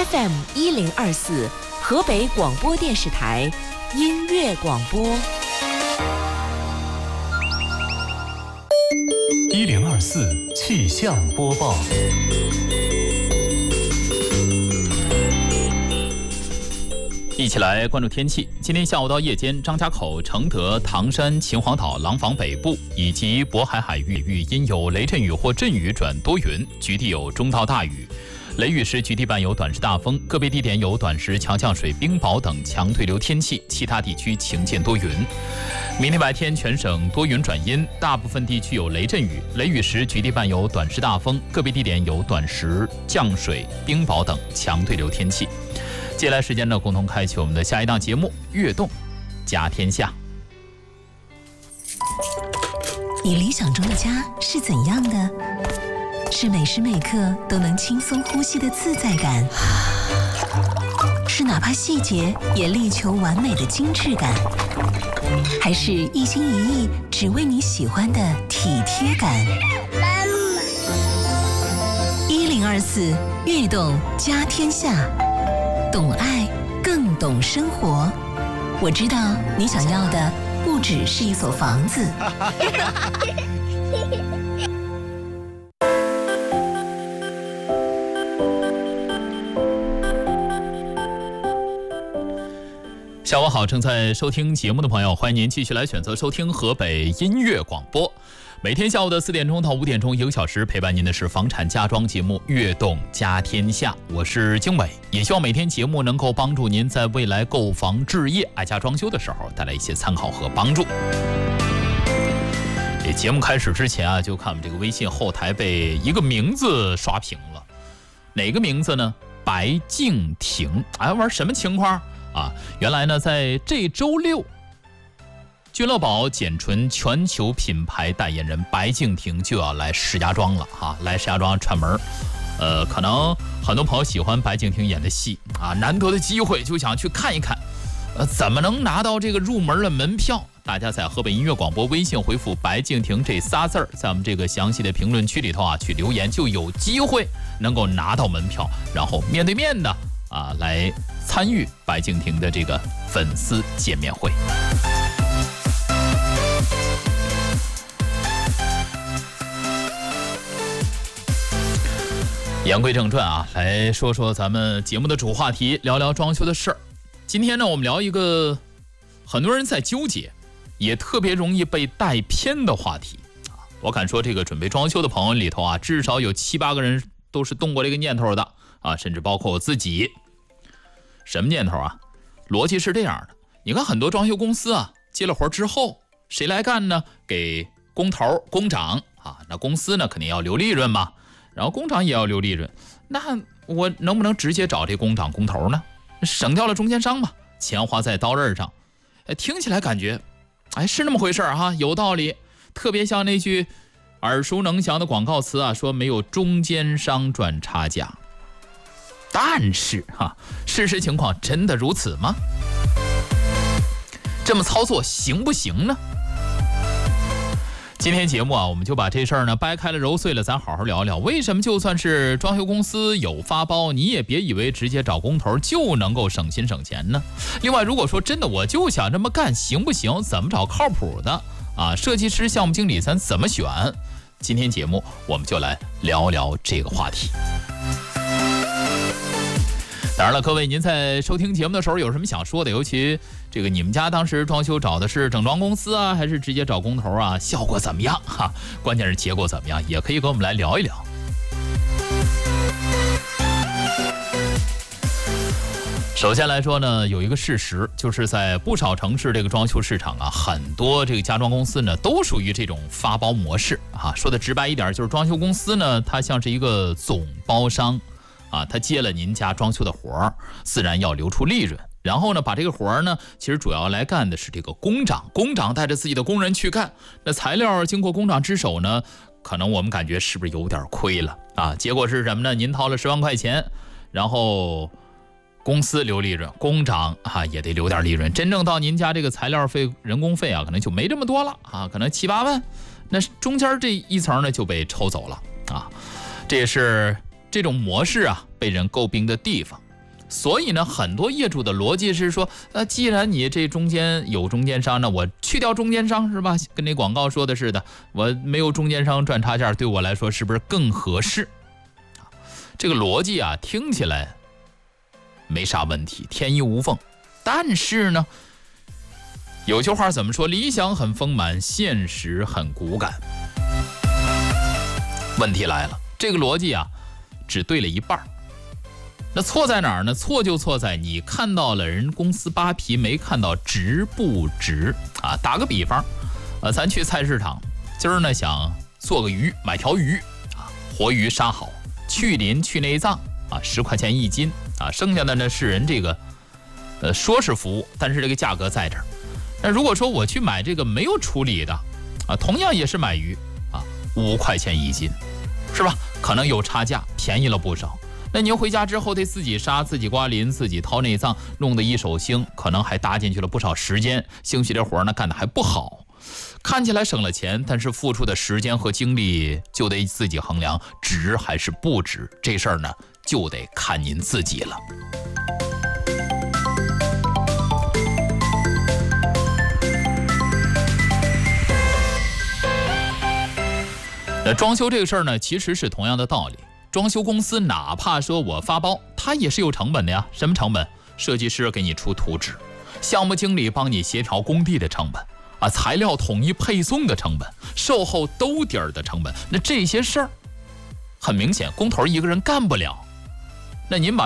FM1024河北广播电视台音乐广播。 1024气象播报。一起来关注天气。今天下午到夜间，张家口、承德、唐山、秦皇岛、廊坊北部以及渤海海域因有雷阵雨或阵雨转多云，局地有中到大雨。雷雨时局地伴有短时大风，个别地点有短时强降水、冰雹等强对流天气，其他地区晴见多云。明天白天全省多云转阴，大部分地区有雷阵雨，雷雨时局地伴有短时大风，个别地点有短时降水、冰雹等强对流天气。接下来时间呢，共同开启我们的下一档节目《悦动家天下》。 你理想中的家是怎样的？是每时每刻都能轻松呼吸的自在感，是哪怕细节也力求完美的精致感，还是一心一意只为你喜欢的体贴感？1024悦动家天下，懂爱更懂生活。我知道你想要的不只是一所房子。 下午好，正在收听节目的朋友，欢迎您继续来选择收听河北音乐广播。每天下午的4点钟到5点钟，1个小时陪伴您的是房产家装节目《悦动家天下》，我是经纬，也希望每天节目能够帮助您在未来购房置业、爱家装修的时候带来一些参考和帮助。这节目开始之前啊，就看我们这个微信后台被一个名字刷屏了，哪个名字呢？白敬亭。哎，玩什么情况啊？原来呢，在这周六，君乐宝简纯全球品牌代言人白敬亭就要来石家庄了哈，来石家庄串门。可能很多朋友喜欢白敬亭演的戏啊，难得的机会就想去看一看。怎么能拿到这个入门的门票？大家在河北音乐广播微信回复白敬亭这仨字儿，在我们这个详细的评论区里头啊，去留言就有机会能够拿到门票，然后面对面的来参与白敬亭的这个粉丝见面会。言归正传啊，来说说咱们节目的主话题，聊聊装修的事儿。今天呢，我们聊一个很多人在纠结，也特别容易被带偏的话题啊。我敢说，这个准备装修的朋友里头啊，至少有7、8个人都是动过这个念头的啊，甚至包括我自己。什么念头啊？逻辑是这样的，你看很多装修公司啊，接了活之后，谁来干呢？给工头、工长啊，那公司呢肯定要留利润嘛，然后工长也要留利润，那我能不能直接找这工长、工头呢？省掉了中间商嘛，钱花在刀刃上。听起来感觉是那么回事哈，有道理。特别像那句耳熟能详的广告词啊，说没有中间商赚差价。但是事实情况真的如此吗？这么操作行不行呢？今天节目啊，我们就把这事儿呢掰开了揉碎了，咱好好聊聊，为什么就算是装修公司有发包，你也别以为直接找工头就能够省心省钱呢？另外，如果说真的我就想这么干，行不行？怎么找靠谱的啊？设计师、项目经理咱怎么选？今天节目我们就来聊聊这个话题。当然了，各位您在收听节目的时候有什么想说的？尤其这个你们家当时装修找的是整装公司啊，还是直接找工头啊？效果怎么样哈？关键是结果怎么样，也可以跟我们来聊一聊。首先来说呢，有一个事实，就是在不少城市这个装修市场啊，很多这个家装公司呢都属于这种发包模式啊。说的直白一点，就是装修公司呢，它像是一个总包商啊，他接了您家装修的活儿，自然要留出利润。然后呢，把这个活儿呢，其实主要来干的是这个工长，工长带着自己的工人去干。那材料经过工长之手呢，可能我们感觉是不是有点亏了啊？结果是什么呢？您掏了10万块钱，然后公司留利润，工长也得留点利润。真正到您家这个材料费、人工费啊，可能就没这么多了啊，可能7、8万。那中间这一层呢就被抽走了啊。这也是这种模式啊被人诟病的地方。 所以呢，很多业主的逻辑是说，既然你这中间有中间商呢，我去掉中间商是吧？跟那广告说的似的，我没有中间商赚差价，对我来说是不是更合适？这个逻辑啊，听起来没啥问题，天衣无缝。但是呢，有句话怎么说？理想很丰满，现实很骨感。问题来了，这个逻辑啊，只对了一半。那错在哪儿呢？错就错在你看到了人公司扒皮，没看到值不值啊！打个比方，咱去菜市场，今儿呢想做个鱼，买条鱼啊，活鱼杀好，去鳞去内脏啊，10块钱1斤啊，剩下的呢是人这个说是服务，但是这个价格在这儿。那如果说我去买这个没有处理的啊，同样也是买鱼啊，5块钱1斤，是吧？可能有差价，便宜了不少。那您回家之后得自己杀、自己刮鳞、自己掏内脏，弄得一手腥，可能还搭进去了不少时间。兴许这活呢干得还不好，看起来省了钱，但是付出的时间和精力就得自己衡量，值还是不值。这事儿呢就得看您自己了。那装修这个事儿呢，其实是同样的道理。装修公司哪怕说我发包，它也是有成本的呀。什么成本？设计师给你出图纸，项目经理帮你协调工地的成本啊，材料统一配送的成本，售后兜底儿的成本。那这些事儿，很明显工头一个人干不了。那您把